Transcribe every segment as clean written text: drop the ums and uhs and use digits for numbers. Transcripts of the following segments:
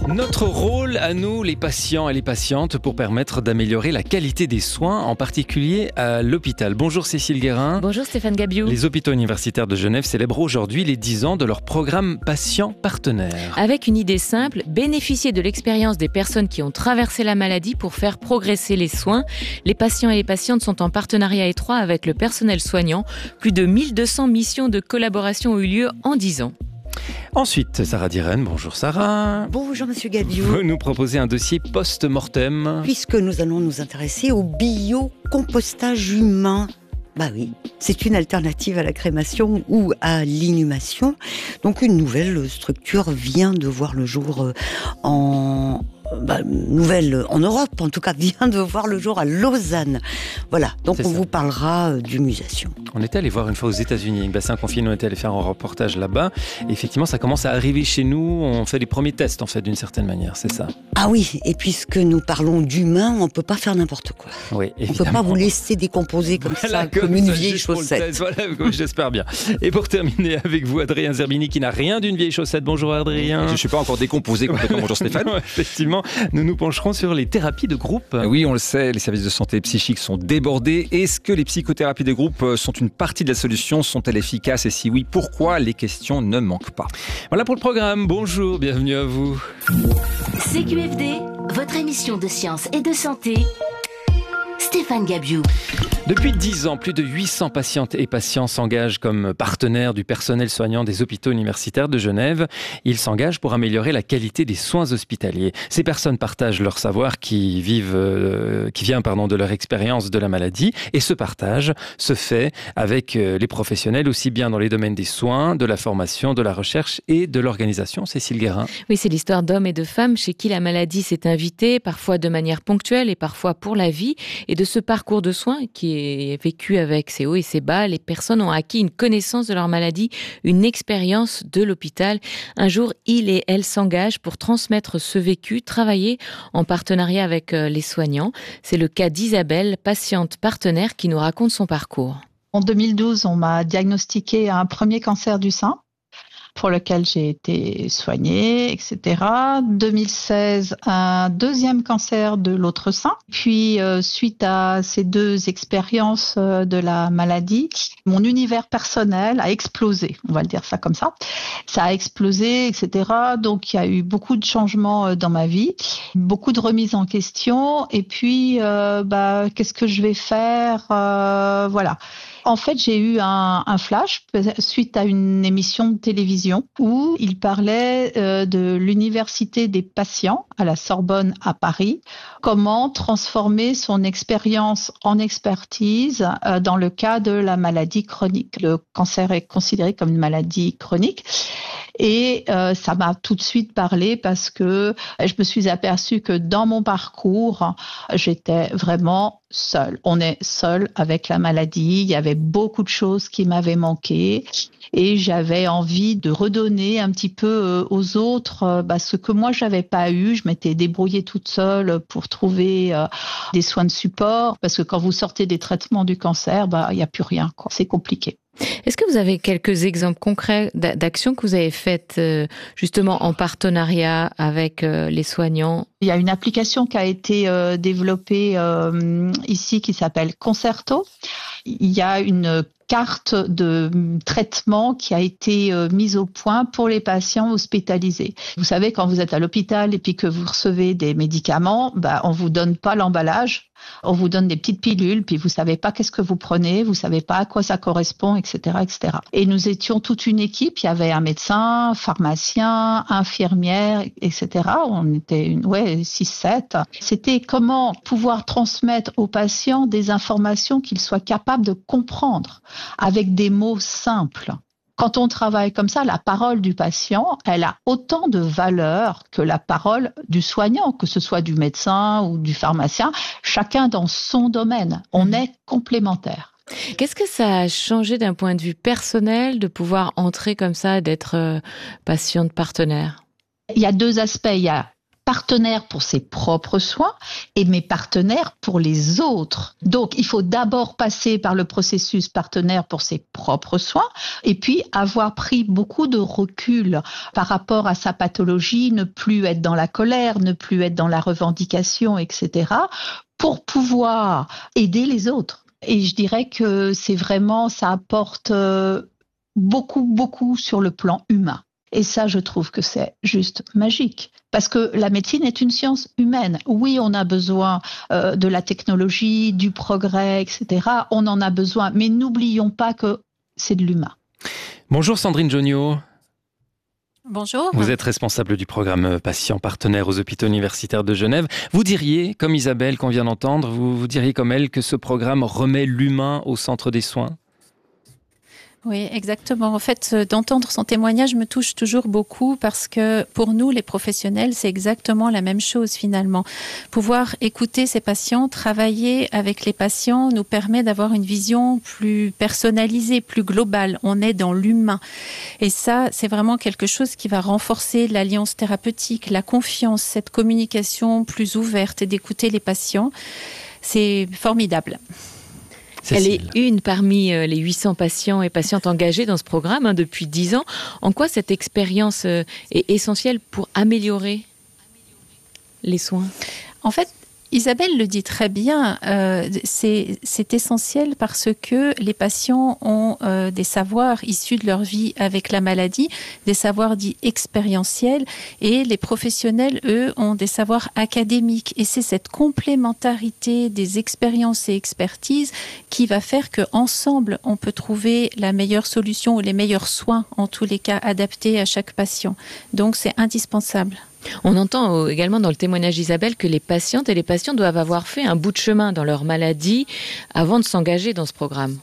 Notre rôle à nous, les patients et les patientes, pour permettre d'améliorer la qualité des soins, en particulier à l'hôpital. Bonjour Cécile Guérin. Bonjour Stéphane Gabiou. Les hôpitaux universitaires de Genève célèbrent aujourd'hui les 10 ans de leur programme Patient Partenaire. Avec une idée simple, bénéficier de l'expérience des personnes qui ont traversé la maladie pour faire progresser les soins. Les patients et les patientes sont en partenariat étroit avec le personnel soignant. Plus de 1200 missions de collaboration ont eu lieu en 10 ans. Ensuite, Sarah Diren. Bonjour Sarah. Bonjour Monsieur Gabiou. Vous nous proposez un dossier post-mortem. Puisque nous allons nous intéresser au biocompostage humain. Bah oui, c'est une alternative à la crémation ou à l'inhumation. Donc une nouvelle structure vient de voir le jour nouvelle en Europe, en tout cas vient de voir le jour à Lausanne. Voilà, donc on vous parlera d'humusation. On était allé voir une fois aux États-Unis, avec Bassin Confiné, on était allé faire un reportage là-bas. Et effectivement, ça commence à arriver chez nous, on fait les premiers tests en fait, d'une certaine manière, c'est ça. Ah oui, et puisque nous parlons d'humain, on ne peut pas faire n'importe quoi. Oui, on ne peut pas vous laisster décomposer comme ça, comme une vieille chaussette. Voilà, j'espère bien. Et pour terminer avec vous, Adrien Zerbini, qui n'a rien d'une vieille chaussette. Bonjour Adrien. Je ne suis pas encore décomposé complètement. Bonjour Stéphane. Effectivement, nous nous pencherons sur les thérapies de groupe. Oui, on le sait, les services de santé psychique sont débordés. Est-ce que les psychothérapies de groupe sont une partie de la solution ? Sont-elles efficaces ? Et si oui, pourquoi ? Les questions ne manquent pas. Voilà pour le programme. Bonjour, bienvenue à vous. CQFD, votre émission de science et de santé. Stéphane Gabiou. Depuis 10 ans, plus de 800 patientes et patients s'engagent comme partenaires du personnel soignant des hôpitaux universitaires de Genève. Ils s'engagent pour améliorer la qualité des soins hospitaliers. Ces personnes partagent leur savoir qui vient de leur expérience de la maladie. Et ce partage se fait avec les professionnels, aussi bien dans les domaines des soins, de la formation, de la recherche et de l'organisation. Cécile Guérin. Oui, c'est l'histoire d'hommes et de femmes chez qui la maladie s'est invitée, parfois de manière ponctuelle et parfois pour la vie. Et de ce parcours de soins qui est vécu avec ses hauts et ses bas, les personnes ont acquis une connaissance de leur maladie, une expérience de l'hôpital. Un jour, ils et elles s'engagent pour transmettre ce vécu, travailler en partenariat avec les soignants. C'est le cas d'Isabelle, patiente partenaire, qui nous raconte son parcours. En 2012, on m'a diagnostiqué un premier cancer du sein, pour lequel j'ai été soignée, etc. 2016, un deuxième cancer de l'autre sein. Puis, suite à ces deux expériences de la maladie, mon univers personnel a explosé, on va le dire ça comme ça. Ça a explosé, etc. Donc, il y a eu beaucoup de changements dans ma vie, beaucoup de remises en question. Et puis, qu'est-ce que je vais faire ? Voilà. En fait, j'ai eu un flash suite à une émission de télévision où il parlait de l'université des patients à la Sorbonne à Paris, comment transformer son expérience en expertise dans le cas de la maladie chronique. Le cancer est considéré comme une maladie chronique. Et ça m'a tout de suite parlé parce que je me suis aperçue que dans mon parcours, j'étais vraiment seule. On est seul avec la maladie. Il y avait beaucoup de choses qui m'avaient manqué et j'avais envie de redonner un petit peu aux autres ce que moi j'avais pas eu. Je m'étais débrouillée toute seule pour trouver des soins de support parce que quand vous sortez des traitements du cancer, il y a plus rien, quoi. C'est compliqué. Est-ce que vous avez quelques exemples concrets d'actions que vous avez faites justement en partenariat avec les soignants ? Il y a une application qui a été développée ici qui s'appelle Concerto. Il y a une carte de traitement qui a été mise au point pour les patients hospitalisés. Vous savez, quand vous êtes à l'hôpital et puis que vous recevez des médicaments, on vous donne pas l'emballage, on vous donne des petites pilules, puis vous savez pas qu'est-ce que vous prenez, vous savez pas à quoi ça correspond, etc., etc. Et nous étions toute une équipe, il y avait un médecin, pharmacien, infirmière, etc. On était 6-7. C'était comment pouvoir transmettre aux patients des informations qu'ils soient capables de comprendre avec des mots simples. Quand on travaille comme ça, la parole du patient, elle a autant de valeur que la parole du soignant, que ce soit du médecin ou du pharmacien, chacun dans son domaine. On est complémentaires. Qu'est-ce que ça a changé d'un point de vue personnel de pouvoir entrer comme ça, d'être patiente partenaire ? Il y a deux aspects. Il y a partenaire pour ses propres soins et mes partenaires pour les autres. Donc, il faut d'abord passer par le processus partenaire pour ses propres soins et puis avoir pris beaucoup de recul par rapport à sa pathologie, ne plus être dans la colère, ne plus être dans la revendication, etc., pour pouvoir aider les autres. Et je dirais que ça apporte beaucoup sur le plan humain. Et ça, je trouve que c'est juste magique. Parce que la médecine est une science humaine. Oui, on a besoin de la technologie, du progrès, etc. On en a besoin. Mais n'oublions pas que c'est de l'humain. Bonjour Sandrine Jonio. Bonjour. Vous êtes responsable du programme Patients Partenaires aux hôpitaux universitaires de Genève. Vous diriez, comme Isabelle qu'on vient d'entendre, vous diriez comme elle que ce programme remet l'humain au centre des soins ? Oui, exactement. En fait, d'entendre son témoignage me touche toujours beaucoup parce que pour nous, les professionnels, c'est exactement la même chose finalement. Pouvoir écouter ces patients, travailler avec les patients nous permet d'avoir une vision plus personnalisée, plus globale. On est dans l'humain. Et ça, c'est vraiment quelque chose qui va renforcer l'alliance thérapeutique, la confiance, cette communication plus ouverte et d'écouter les patients. C'est formidable. Elle est une parmi les 800 patients et patientes engagés dans ce programme depuis 10 ans. En quoi cette expérience est essentielle pour améliorer les soins ? En fait, Isabelle le dit très bien, c'est essentiel parce que les patients ont des savoirs issus de leur vie avec la maladie, des savoirs dits expérientiels, et les professionnels, eux, ont des savoirs académiques. Et c'est cette complémentarité des expériences et expertises qui va faire qu'ensemble, on peut trouver la meilleure solution ou les meilleurs soins, en tous les cas, adaptés à chaque patient. Donc, c'est indispensable. On entend également dans le témoignage d'Isabelle que les patientes et les patients doivent avoir fait un bout de chemin dans leur maladie avant de s'engager dans ce programme.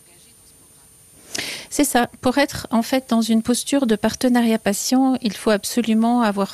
C'est ça. Pour être en fait dans une posture de partenariat patient, il faut absolument avoir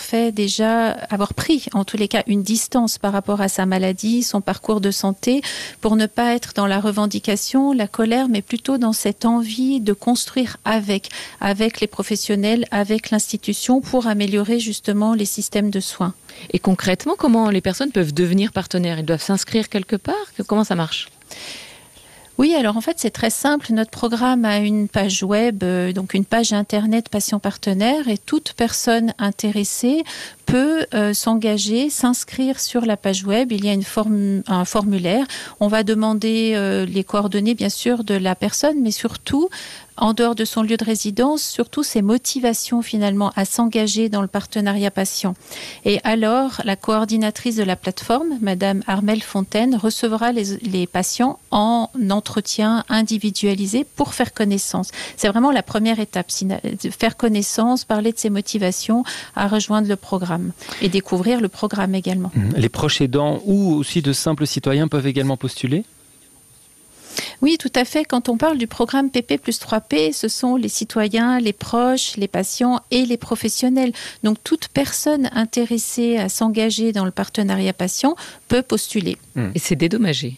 pris en tous les cas une distance par rapport à sa maladie, son parcours de santé, pour ne pas être dans la revendication, la colère, mais plutôt dans cette envie de construire avec les professionnels, avec l'institution, pour améliorer justement les systèmes de soins. Et concrètement, comment les personnes peuvent devenir partenaires ? Ils doivent s'inscrire quelque part ? Comment ça marche ? Oui, alors en fait, c'est très simple. Notre programme a une page web, donc une page internet patient partenaire, et toute personne intéressée peut s'engager, s'inscrire sur la page web. Il y a un formulaire. On va demander les coordonnées, bien sûr, de la personne, mais surtout, en dehors de son lieu de résidence, surtout ses motivations finalement à s'engager dans le partenariat patient. Et alors, la coordinatrice de la plateforme, Madame Armelle Fontaine, recevra les patients en entretien individualisé pour faire connaissance. C'est vraiment la première étape, faire connaissance, parler de ses motivations à rejoindre le programme et découvrir le programme également. Les proches aidants ou aussi de simples citoyens peuvent également postuler ? Oui, tout à fait. Quand on parle du programme PP plus 3P, ce sont les citoyens, les proches, les patients et les professionnels. Donc, toute personne intéressée à s'engager dans le partenariat patient peut postuler. Et c'est dédommagé.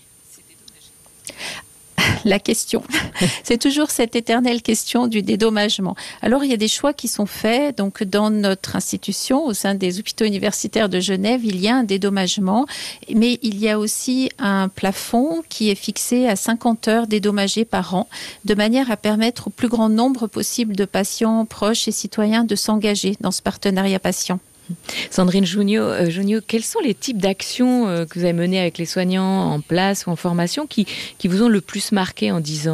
La question. C'est toujours cette éternelle question du dédommagement. Alors, il y a des choix qui sont faits. Donc, dans notre institution, au sein des hôpitaux universitaires de Genève, il y a un dédommagement. Mais il y a aussi un plafond qui est fixé à 50 heures dédommagées par an, de manière à permettre au plus grand nombre possible de patients, proches et citoyens de s'engager dans ce partenariat patient. Sandrine Jonio, quels sont les types d'actions que vous avez menées avec les soignants en place ou en formation qui vous ont le plus marqué en 10 ans ?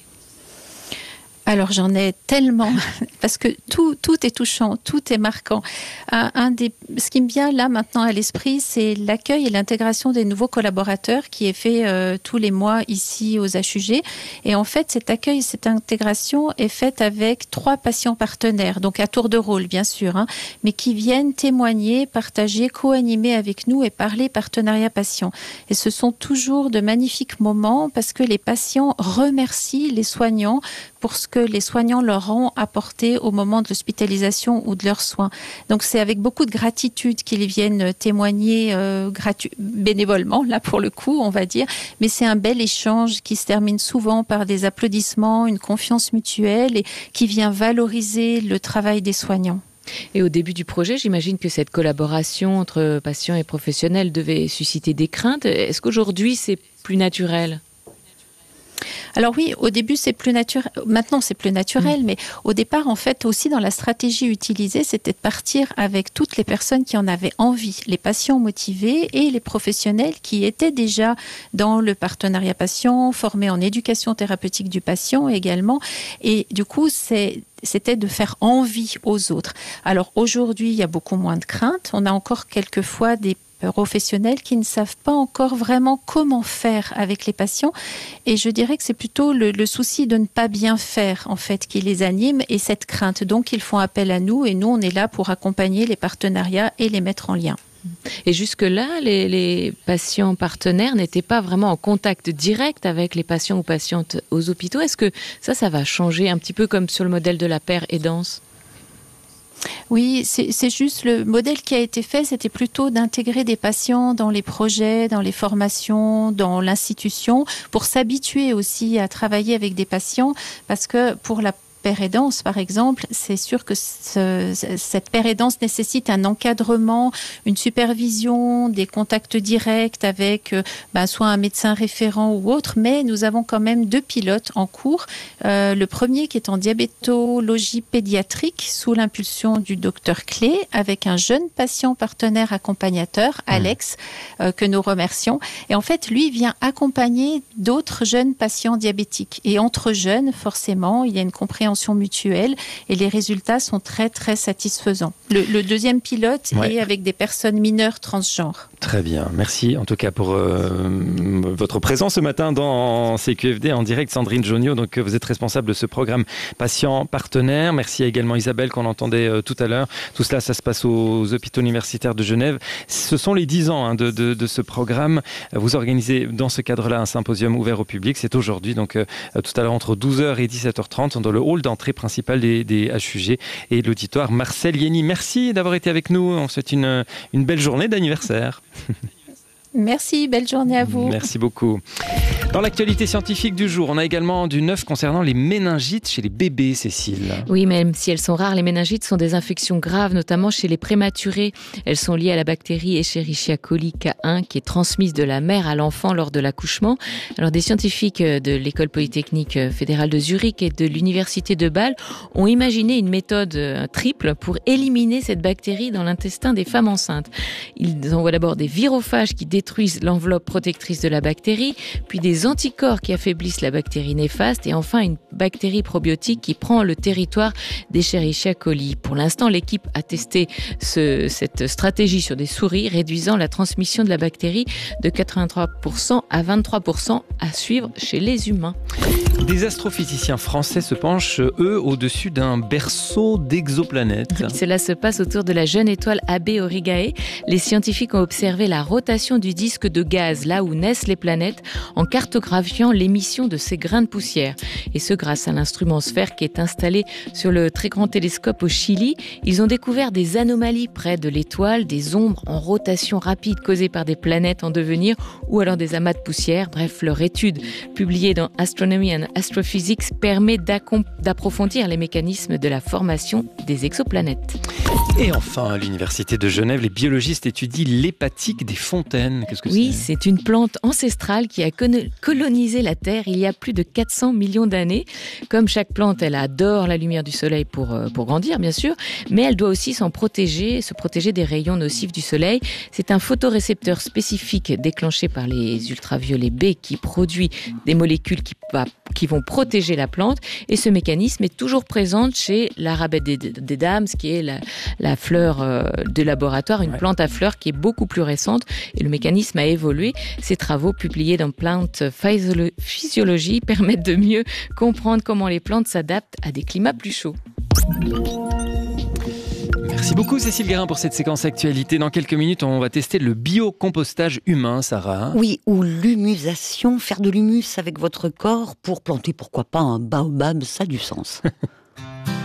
Alors j'en ai tellement, parce que tout est touchant, tout est marquant. Ce qui me vient là maintenant à l'esprit, c'est l'accueil et l'intégration des nouveaux collaborateurs qui est fait tous les mois ici aux HUG. Et en fait, cet accueil et cette intégration est faite avec 3 patients partenaires, donc à tour de rôle bien sûr, mais qui viennent témoigner, partager, co-animer avec nous et parler partenariat patient. Et ce sont toujours de magnifiques moments parce que les patients remercient les soignants pour ce que les soignants leur ont apporté au moment de l'hospitalisation ou de leurs soins. Donc c'est avec beaucoup de gratitude qu'ils viennent témoigner bénévolement, là pour le coup, on va dire. Mais c'est un bel échange qui se termine souvent par des applaudissements, une confiance mutuelle et qui vient valoriser le travail des soignants. Et au début du projet, j'imagine que cette collaboration entre patients et professionnels devait susciter des craintes. Est-ce qu'aujourd'hui, c'est plus naturel ? Alors oui, au début c'est plus naturel, maintenant c'est plus naturel, mais au départ en fait aussi dans la stratégie utilisée, c'était de partir avec toutes les personnes qui en avaient envie, les patients motivés et les professionnels qui étaient déjà dans le partenariat patient, formés en éducation thérapeutique du patient également, et du coup c'était de faire envie aux autres. Alors aujourd'hui, il y a beaucoup moins de craintes, on a encore quelquefois des professionnels qui ne savent pas encore vraiment comment faire avec les patients, et je dirais que c'est plutôt le souci de ne pas bien faire en fait qui les anime et cette crainte, donc ils font appel à nous et nous on est là pour accompagner les partenariats et les mettre en lien. Et jusque-là, les patients partenaires n'étaient pas vraiment en contact direct avec les patients ou patientes aux hôpitaux. Est-ce que ça va changer un petit peu comme sur le modèle de la paire aidance ? Oui, c'est juste le modèle qui a été fait, c'était plutôt d'intégrer des patients dans les projets, dans les formations, dans l'institution, pour s'habituer aussi à travailler avec des patients, parce que pour la paire aidance, par exemple, c'est sûr que cette paire aidance nécessite un encadrement, une supervision, des contacts directs avec soit un médecin référent ou autre, mais nous avons quand même 2 pilotes en cours. Le premier qui est en diabétologie pédiatrique sous l'impulsion du docteur Clé, avec un jeune patient partenaire accompagnateur, Alex, que nous remercions. Et en fait, lui vient accompagner d'autres jeunes patients diabétiques. Et entre jeunes, forcément, il y a une compréhension mutuelle et les résultats sont très très satisfaisants. Le deuxième pilote est avec des personnes mineures transgenres. Très bien, merci en tout cas pour votre présence ce matin dans CQFD en direct. Sandrine Jonio, donc vous êtes responsable de ce programme patient partenaire. Merci également Isabelle qu'on entendait tout à l'heure. Tout cela, ça se passe aux hôpitaux universitaires de Genève. Ce sont les 10 ans de ce programme. Vous organisez dans ce cadre-là un symposium ouvert au public. C'est aujourd'hui, donc tout à l'heure entre 12h et 17h30 dans le hall d'entrée principale des HUG et l'auditoire Marcel Yenny. Merci d'avoir été avec nous. On vous souhaite une belle journée d'anniversaire. Merci, belle journée à vous. Merci beaucoup. Dans l'actualité scientifique du jour, on a également du neuf concernant les méningites chez les bébés, Cécile. Oui, même si elles sont rares, les méningites sont des infections graves, notamment chez les prématurés. Elles sont liées à la bactérie Escherichia coli K1 qui est transmise de la mère à l'enfant lors de l'accouchement. Alors, des scientifiques de l'École polytechnique fédérale de Zurich et de l'Université de Bâle ont imaginé une méthode triple pour éliminer cette bactérie dans l'intestin des femmes enceintes. Ils envoient d'abord des virophages qui détruisent l'enveloppe protectrice de la bactérie, puis des anticorps qui affaiblissent la bactérie néfaste et enfin une bactérie probiotique qui prend le territoire d'Escherichia coli. Pour l'instant, l'équipe a testé cette stratégie sur des souris, réduisant la transmission de la bactérie de 83% à 23% à suivre chez les humains. Des astrophysiciens français se penchent, eux, au-dessus d'un berceau d'exoplanètes. Cela se passe autour de la jeune étoile AB Aurigae. Les scientifiques ont observé la rotation du disque de gaz, là où naissent les planètes, en cartographiant l'émission de ces grains de poussière. Et ce, grâce à l'instrument sphère qui est installé sur le très grand télescope au Chili. Ils ont découvert des anomalies près de l'étoile, des ombres en rotation rapide causées par des planètes en devenir ou alors des amas de poussière. Bref, leur étude, publiée dans Astronomy and Astrophysics, permet d'approfondir les mécanismes de la formation des exoplanètes. Et enfin, à l'Université de Genève, les biologistes étudient l'hépatique des fontaines. Qu'est-ce que c'est ? Oui, c'est une plante ancestrale qui a colonisé la Terre il y a plus de 400 millions d'années. Comme chaque plante, elle adore la lumière du soleil pour grandir, bien sûr, mais elle doit aussi se protéger des rayons nocifs du soleil. C'est un photorécepteur spécifique déclenché par les ultraviolets B qui produit des molécules qui vont protéger la plante. Et ce mécanisme est toujours présent chez l'arabette des dames, ce qui est la fleur de laboratoire, une plante à fleurs qui est beaucoup plus récente. Et le mécanisme a évolué. Ces travaux publiés dans Plant Physiology permettent de mieux comprendre comment les plantes s'adaptent à des climats plus chauds. Merci beaucoup Cécile Guérin pour cette séquence actualité. Dans quelques minutes, on va tester le biocompostage humain, Sarah. Oui, ou l'humusation, faire de l'humus avec votre corps pour planter, pourquoi pas, un baobab, ça a du sens.